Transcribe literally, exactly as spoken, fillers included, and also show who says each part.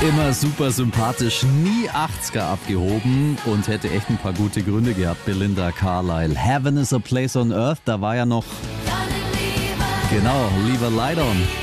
Speaker 1: Immer super sympathisch, nie achtziger abgehoben und hätte echt ein paar gute Gründe gehabt. Belinda Carlisle. Heaven is a place on earth, da war ja noch, genau, Leave a Light On.